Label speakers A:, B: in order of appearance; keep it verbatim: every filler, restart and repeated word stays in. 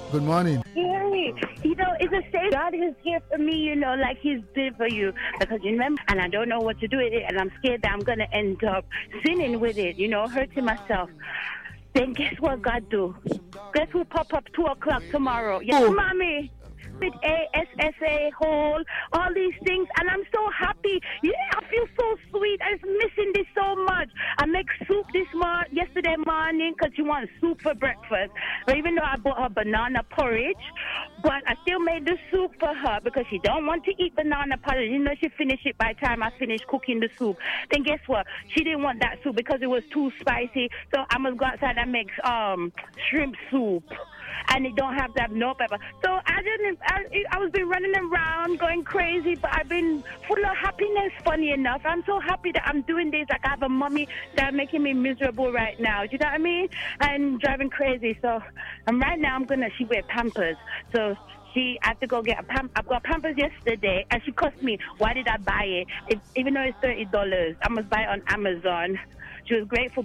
A: Good morning.
B: Hey, you know, it's the same. God is here for me, you know, like he's there for you. Because you remember, and I don't know what to do with it, and I'm scared that I'm going to end up sinning with it, you know, hurting myself. Then guess what God do? Guess who pop up two o'clock tomorrow? Yes, oh. Mommy. With A S S A whole, all these things, and I'm so happy. Yeah, I feel so sweet. I'm missing this so much. I make soup this mor- yesterday morning because she wants soup for breakfast. But even though I bought her banana porridge, but I still made the soup for her because she don't want to eat banana porridge. You know, she finished it by the time I finished cooking the soup. Then guess what? She didn't want that soup because it was too spicy. So I must go outside and make um shrimp soup. And it don't have to have no pepper. So I didn't. I, I was been running around, going crazy, but I've been full of happiness. Funny enough, I'm so happy that I'm doing this. Like I have a mommy that's making me miserable right now. Do you know what I mean? And driving crazy. So, and right now I'm gonna. She wear Pampers. So she I have to go get a pam. I got Pampers yesterday, and she cost me. Why did I buy it? it even though it's thirty dollars, I must buy it on Amazon. She was grateful